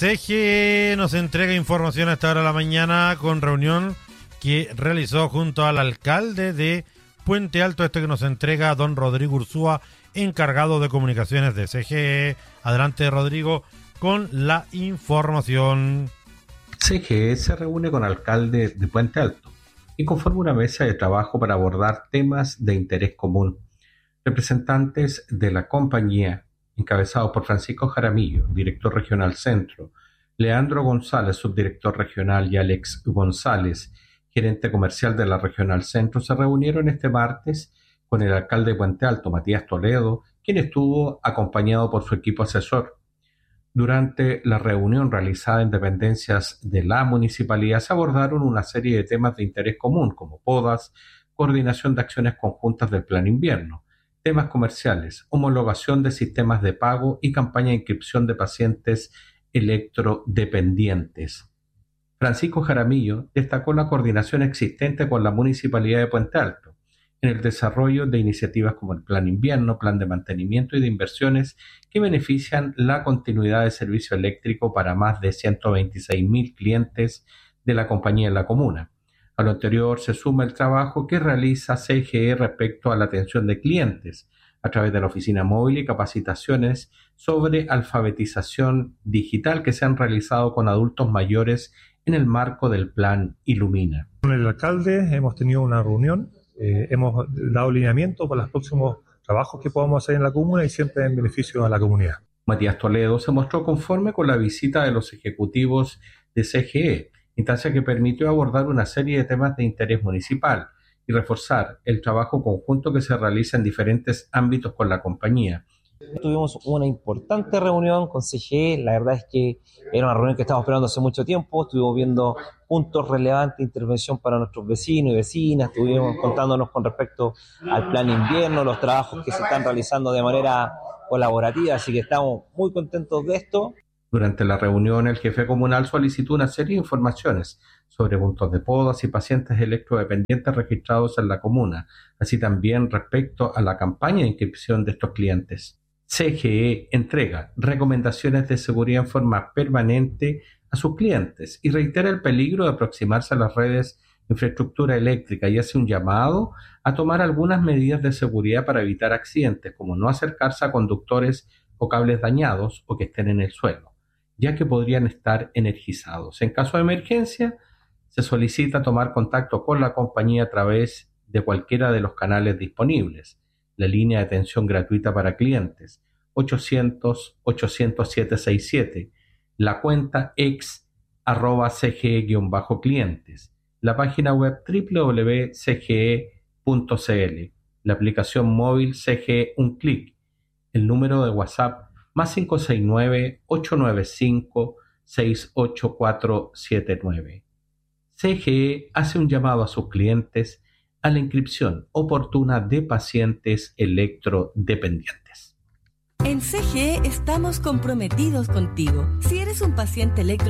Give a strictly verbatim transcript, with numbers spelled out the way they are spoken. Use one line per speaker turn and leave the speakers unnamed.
C G E nos entrega información a esta hora de la mañana con reunión que realizó junto al alcalde de Puente Alto, esto que nos entrega don Rodrigo Ursúa, encargado de comunicaciones de C G E. Adelante, Rodrigo, con la información.
C G E se reúne con alcaldes de Puente Alto y conforma una mesa de trabajo para abordar temas de interés común. Representantes de la compañía, encabezados por Francisco Jaramillo, director regional Centro, Leandro González, subdirector regional, y Alex González, gerente comercial de la regional Centro, se reunieron este martes con el alcalde de Puente Alto, Matías Toledo, quien estuvo acompañado por su equipo asesor. Durante la reunión realizada en dependencias de la municipalidad se abordaron una serie de temas de interés común, como podas, coordinación de acciones conjuntas del Plan Invierno, temas comerciales, homologación de sistemas de pago y campaña de inscripción de pacientes electrodependientes. Francisco Jaramillo destacó la coordinación existente con la Municipalidad de Puente Alto en el desarrollo de iniciativas como el Plan Invierno, Plan de Mantenimiento y de Inversiones que benefician la continuidad de servicio eléctrico para más de ciento veintiséis mil clientes de la compañía en la comuna. A lo anterior se suma el trabajo que realiza C G E respecto a la atención de clientes a través de la oficina móvil y capacitaciones sobre alfabetización digital que se han realizado con adultos mayores en el marco del Plan Ilumina.
Con el alcalde hemos tenido una reunión, eh, hemos dado lineamiento para los próximos trabajos que podamos hacer en la comuna y siempre en beneficio a la comunidad.
Matías Toledo se mostró conforme con la visita de los ejecutivos de C G E, instancia que permitió abordar una serie de temas de interés municipal y reforzar el trabajo conjunto que se realiza en diferentes ámbitos con la compañía.
Tuvimos una importante reunión con C G E, la verdad es que era una reunión que estábamos esperando hace mucho tiempo, estuvimos viendo puntos relevantes de intervención para nuestros vecinos y vecinas, estuvimos contándonos con respecto al Plan Invierno, los trabajos que se están realizando de manera colaborativa, así que estamos muy contentos de esto.
Durante la reunión, el jefe comunal solicitó una serie de informaciones sobre puntos de podas y pacientes electrodependientes registrados en la comuna, así también respecto a la campaña de inscripción de estos clientes. C G E entrega recomendaciones de seguridad en forma permanente a sus clientes y reitera el peligro de aproximarse a las redes de infraestructura eléctrica y hace un llamado a tomar algunas medidas de seguridad para evitar accidentes, como no acercarse a conductores o cables dañados o que estén en el suelo, ya que podrían estar energizados. En caso de emergencia, se solicita tomar contacto con la compañía a través de cualquiera de los canales disponibles. La línea de atención gratuita para clientes, ochocientos, ochocientos siete sesenta y siete, la cuenta ex arroba cge-clientes, la página web doble u doble u doble u punto c g e punto c l, la aplicación móvil C G E Un Clic, el número de WhatsApp más cinco seis nueve, ocho nueve cinco, seis ocho cuatro siete nueve. C G E hace un llamado a sus clientes a la inscripción oportuna de pacientes electrodependientes.
En C G E estamos comprometidos contigo. Si eres un paciente electro